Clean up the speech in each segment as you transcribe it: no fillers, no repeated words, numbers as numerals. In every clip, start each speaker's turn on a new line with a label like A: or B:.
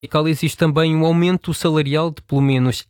A: existe também um aumento salarial de pelo menos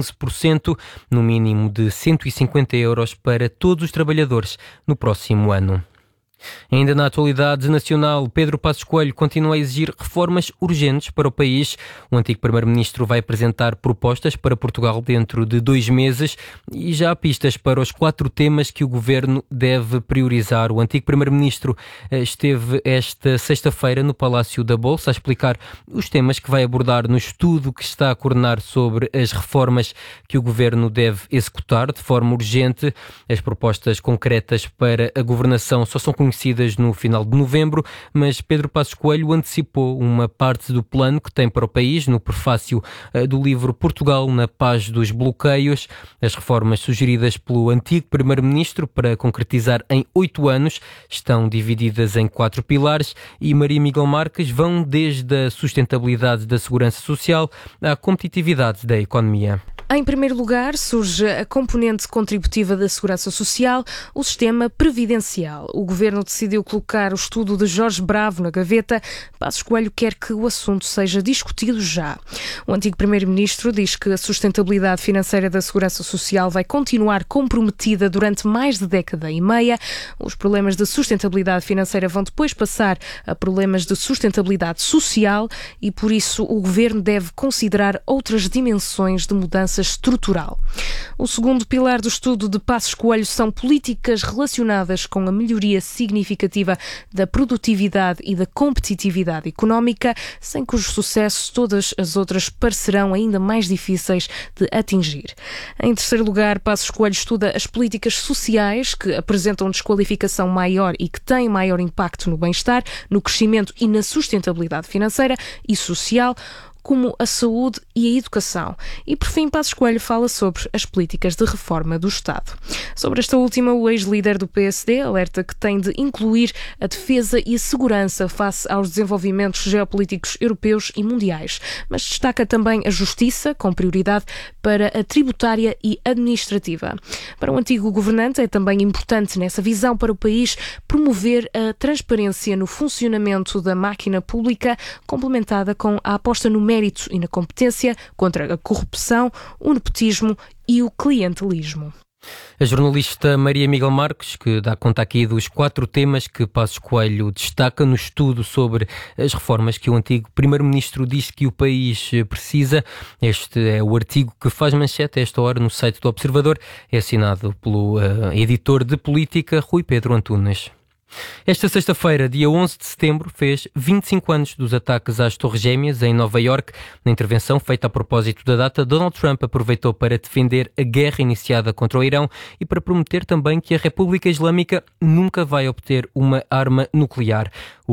A: 15%, no mínimo de 150 euros para todos os trabalhadores no próximo ano. Ainda na atualidade nacional, Pedro Passos Coelho continua a exigir reformas urgentes para o país. O antigo primeiro-ministro vai apresentar propostas para Portugal dentro de 2 meses e já há pistas para os 4 temas que o governo deve priorizar. O antigo primeiro-ministro esteve esta sexta-feira no Palácio da Bolsa a explicar os temas que vai abordar no estudo que está a coordenar sobre as reformas que o governo deve executar de forma urgente. As propostas concretas para a governação só são conhecidas no final de novembro, mas Pedro Passos Coelho antecipou uma parte do plano que tem para o país no prefácio do livro Portugal na Paz dos Bloqueios. As reformas sugeridas pelo antigo primeiro-ministro para concretizar em 8 anos estão divididas em 4 pilares e Maria Miguel Marques vão desde a sustentabilidade da segurança social à competitividade da economia.
B: Em primeiro lugar, surge a componente contributiva da segurança social, o sistema previdencial. O governo decidiu colocar o estudo de Jorge Bravo na gaveta. Passos Coelho quer que o assunto seja discutido já. O antigo primeiro-ministro diz que a sustentabilidade financeira da segurança social vai continuar comprometida durante mais de década e meia. Os problemas de sustentabilidade financeira vão depois passar a problemas de sustentabilidade social e, por isso, o governo deve considerar outras dimensões de mudança estrutural. O segundo pilar do estudo de Passos Coelho são políticas relacionadas com a melhoria significativa da produtividade e da competitividade económica, sem cujo sucesso todas as outras parecerão ainda mais difíceis de atingir. Em terceiro lugar, Passos Coelho estuda as políticas sociais que apresentam desqualificação maior e que têm maior impacto no bem-estar, no crescimento e na sustentabilidade financeira e social, como a saúde e a educação. E, por fim, Passos Coelho fala sobre as políticas de reforma do Estado. Sobre esta última, o ex-líder do PSD alerta que tem de incluir a defesa e a segurança face aos desenvolvimentos geopolíticos europeus e mundiais, mas destaca também a justiça, com prioridade para a tributária e administrativa. Para o antigo governante, é também importante, nessa visão para o país, promover a transparência no funcionamento da máquina pública, complementada com a aposta no mérito e na competência, contra a corrupção, o nepotismo e o clientelismo.
A: A jornalista Maria Miguel Marques, que dá conta aqui dos 4 temas que Passos Coelho destaca no estudo sobre as reformas que o antigo primeiro-ministro diz que o país precisa. Este é o artigo que faz manchete a esta hora no site do Observador. É assinado pelo editor de política, Rui Pedro Antunes. Esta sexta-feira, dia 11 de setembro, fez 25 anos dos ataques às Torres Gêmeas em Nova Iorque. Na intervenção feita a propósito da data, Donald Trump aproveitou para defender a guerra iniciada contra o Irão e para prometer também que a República Islâmica nunca vai obter uma arma nuclear. O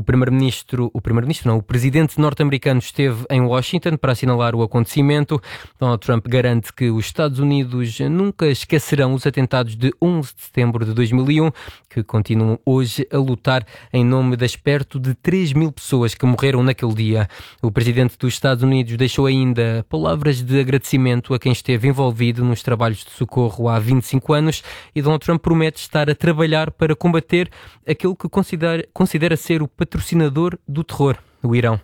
A: presidente norte-americano esteve em Washington para assinalar o acontecimento. Donald Trump garante que os Estados Unidos nunca esquecerão os atentados de 11 de setembro de 2001, que continuam hoje a lutar em nome das perto de 3.000 pessoas que morreram naquele dia. O presidente dos Estados Unidos deixou ainda palavras de agradecimento a quem esteve envolvido nos trabalhos de socorro há 25 anos e Donald Trump promete estar a trabalhar para combater aquele que considera ser o patrocinador do terror, o Irão.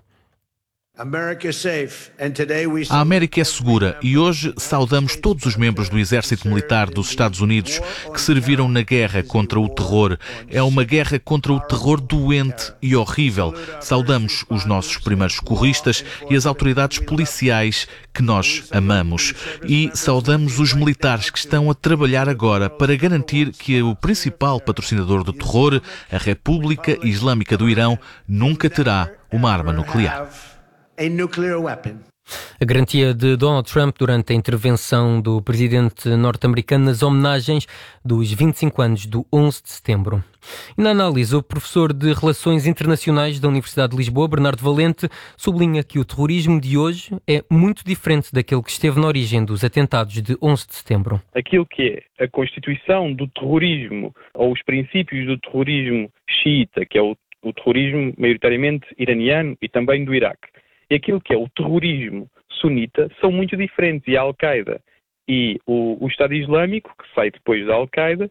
C: A América é segura e hoje saudamos todos os membros do Exército Militar dos Estados Unidos que serviram na guerra contra o terror. É uma guerra contra o terror doente e horrível. Saudamos os nossos primeiros socorristas e as autoridades policiais que nós amamos. E saudamos os militares que estão a trabalhar agora para garantir que o principal patrocinador do terror, a República Islâmica do Irão, nunca terá uma arma nuclear.
A: A garantia de Donald Trump durante a intervenção do presidente norte-americano nas homenagens dos 25 anos do 11 de setembro. E na análise, o professor de Relações Internacionais da Universidade de Lisboa, Bernardo Valente, sublinha que o terrorismo de hoje é muito diferente daquele que esteve na origem dos atentados de 11 de setembro.
D: Aquilo que é a constituição do terrorismo, ou os princípios do terrorismo xiita, que é o terrorismo maioritariamente iraniano e também do Iraque, e aquilo que é o terrorismo sunita são muito diferentes. E a Al-Qaeda e o Estado Islâmico, que sai depois da Al-Qaeda,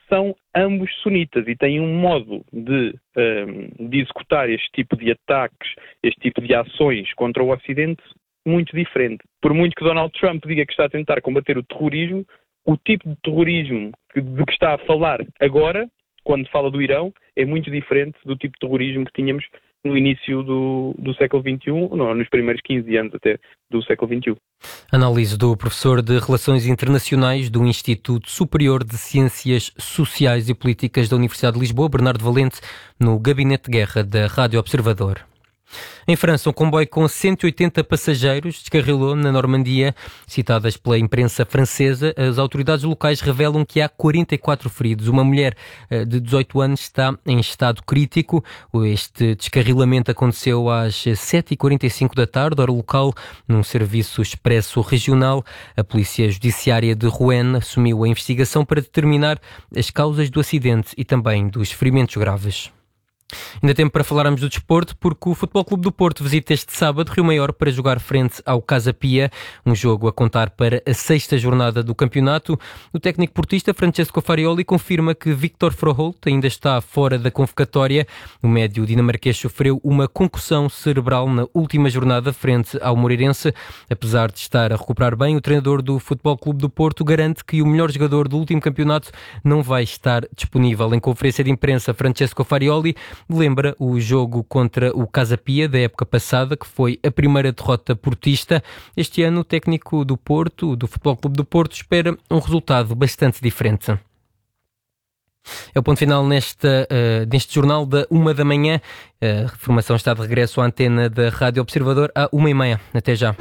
D: são ambos sunitas e têm um modo de executar este tipo de ataques, este tipo de ações contra o Ocidente muito diferente. Por muito que Donald Trump diga que está a tentar combater o terrorismo, o tipo de terrorismo de que está a falar agora, quando fala do Irão, é muito diferente do tipo de terrorismo que tínhamos no início do século XXI, não, nos primeiros 15 anos até do século XXI.
A: Análise do professor de Relações Internacionais do Instituto Superior de Ciências Sociais e Políticas da Universidade de Lisboa, Bernardo Valente, no Gabinete de Guerra da Rádio Observador. Em França, um comboio com 180 passageiros descarrilou na Normandia. Citadas pela imprensa francesa, as autoridades locais revelam que há 44 feridos. Uma mulher de 18 anos está em estado crítico. Este descarrilamento aconteceu às 7h45 da tarde, hora local, num serviço expresso regional. A Polícia Judiciária de Rouen assumiu a investigação para determinar as causas do acidente e também dos ferimentos graves. Ainda tempo para falarmos do desporto, porque o Futebol Clube do Porto visita este sábado Rio Maior para jogar frente ao Casa Pia, um jogo a contar para a 6ª jornada do campeonato. O técnico portista Francesco Farioli confirma que Victor Froholt ainda está fora da convocatória. O médio dinamarquês sofreu uma concussão cerebral na última jornada frente ao Moreirense. Apesar de estar a recuperar bem, o treinador do Futebol Clube do Porto garante que o melhor jogador do último campeonato não vai estar disponível. Em conferência de imprensa, Francesco Farioli lembra o jogo contra o Casa Pia da época passada, que foi a primeira derrota portista. Este ano o técnico do Porto, do Futebol Clube do Porto, espera um resultado bastante diferente. É o ponto final neste jornal da 1 da manhã. A informação está de regresso à antena da Rádio Observador à 1h30. Até já.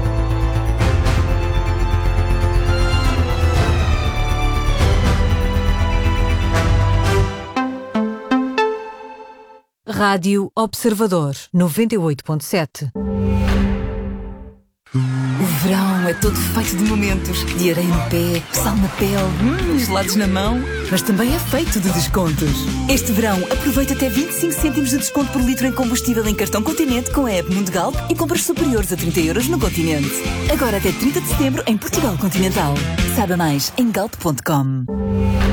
E: Rádio Observador 98.7.
F: O verão é todo feito de momentos, de areia no pé, sal na pele, gelados na mão, mas também é feito de descontos. Este verão aproveita até 25 cêntimos de desconto por litro em combustível em cartão Continente com a app Mundo Galp e compras superiores a 30 € no Continente. Agora até 30 de setembro em Portugal Continental. Saiba mais em galp.com.